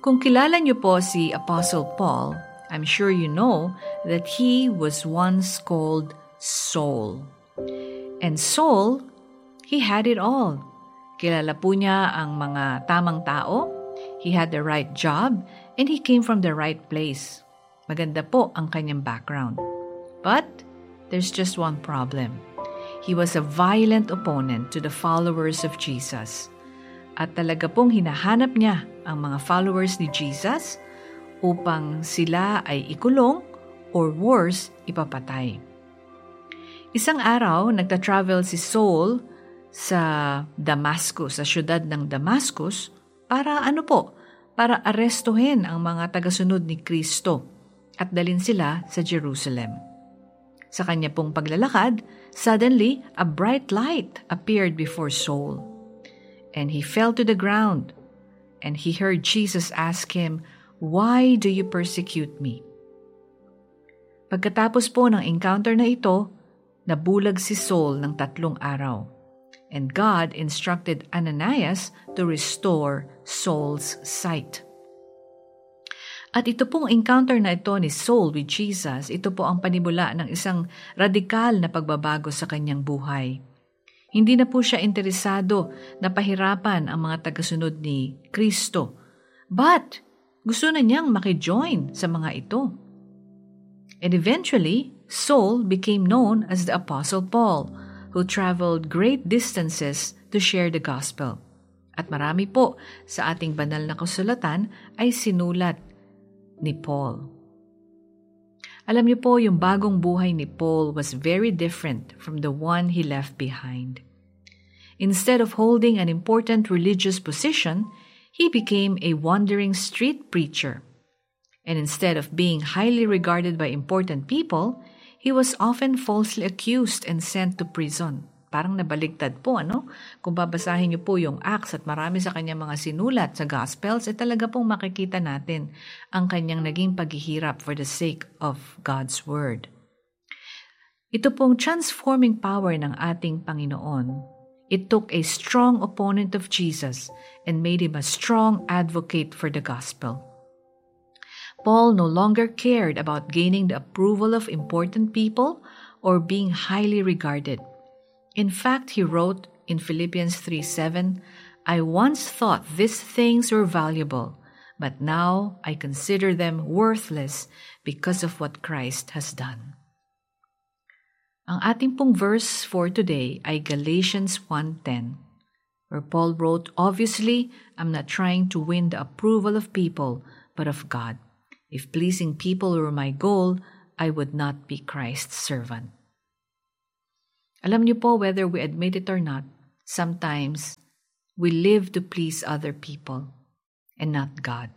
Kung kilala niyo po si Apostle Paul, I'm sure you know that he was once called Saul. And Saul, he had it all. Kilala po niya ang mga tamang tao, he had the right job, and he came from the right place. Maganda po ang kanyang background. But there's just one problem. He was a violent opponent to the followers of Jesus. At talaga pong hinahanap niya ang mga followers ni Jesus upang sila ay ikulong or worse, ipapatay. Isang araw, nagta-travel si Saul sa Damascus, sa syudad ng Damascus, para para arestuhin ang mga tagasunod ni Kristo at dalhin sila sa Jerusalem. Sa kanya pong paglalakad, suddenly, a bright light appeared before Saul. And he fell to the ground, and he heard Jesus ask him, "Why do you persecute me?" Pagkatapos po ng encounter na ito, nabulag si Saul ng 3 araw. And God instructed Ananias to restore Saul's sight. At ito pong encounter na ito ni Saul with Jesus, ito po ang panimula ng isang radikal na pagbabago sa kanyang buhay. Hindi na po siya interesado na pahirapan ang mga tagasunod ni Kristo. But gusto na niyang makijoin sa mga ito. And eventually, Saul became known as the Apostle Paul, who traveled great distances to share the gospel. At marami po sa ating banal na kasulatan ay sinulat ni Paul. Alam niyo po, yung bagong buhay ni Paul was very different from the one he left behind. Instead of holding an important religious position, he became a wandering street preacher. And instead of being highly regarded by important people, he was often falsely accused and sent to prison. Parang nabaligtad po, ano? Kung babasahin niyo po yung Acts at marami sa kanyang mga sinulat sa Gospels, talaga pong makikita natin ang kanyang naging paghihirap for the sake of God's Word. Ito pong transforming power ng ating Panginoon. It took a strong opponent of Jesus and made him a strong advocate for the gospel. Paul no longer cared about gaining the approval of important people or being highly regarded. In fact, he wrote in Philippians 3:7, "I once thought these things were valuable, but now I consider them worthless because of what Christ has done." Ang ating pong verse for today ay Galatians 1:10, where Paul wrote, "Obviously, I'm not trying to win the approval of people, but of God. If pleasing people were my goal, I would not be Christ's servant." Alam niyo po, whether we admit it or not, sometimes we live to please other people and not God.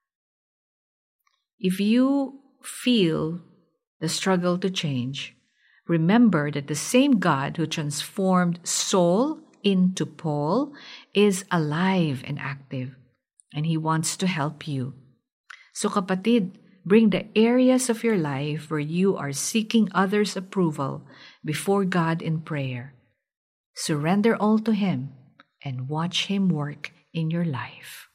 If you feel the struggle to change, remember that the same God who transformed Saul into Paul is alive and active, and He wants to help you. So kapatid, bring the areas of your life where you are seeking others' approval before God in prayer. Surrender all to Him and watch Him work in your life.